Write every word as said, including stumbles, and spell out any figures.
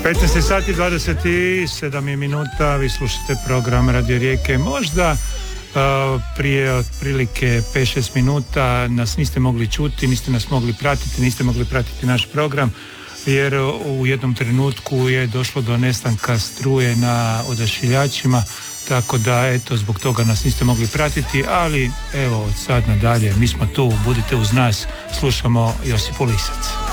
petnaest sati dvadeset sedam minuta, vi slušate program Radio Rijeke. Možda uh, prije otprilike pet šest minuta nas niste mogli čuti, niste nas mogli pratiti, niste mogli pratiti naš program, jer u jednom trenutku je došlo do nestanka struje na odašiljačima, tako da eto, zbog toga nas niste mogli pratiti, ali evo od sad nadalje mi smo tu, budite uz nas, slušamo Josipu Lisac.